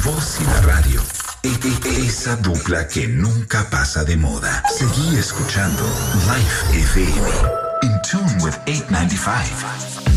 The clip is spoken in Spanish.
Vos y la radio. Esa dupla que nunca pasa de moda. Seguí escuchando Life FM. In tune with 895.